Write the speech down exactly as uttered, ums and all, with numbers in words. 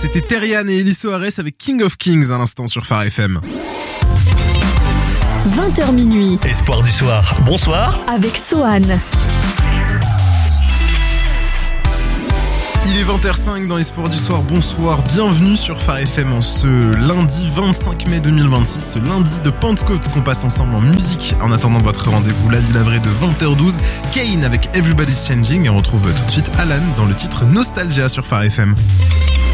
C'était Terrian et Elie Soares avec King of Kings à l'instant sur Phare F M. vingt heures minuit. Espoir du soir. Bonsoir. Avec Sohan. Il est vingt heures cinq dans Espoir du soir. Bonsoir, bienvenue sur Phare F M en ce lundi vingt-cinq mai deux mille vingt-six, ce lundi de Pentecôte qu'on passe ensemble en musique. En attendant votre rendez-vous, la vie la vraie de vingt heures douze, Kane avec Everybody's Changing et on retrouve tout de suite Alan dans le titre Nostalgia sur Phare F M.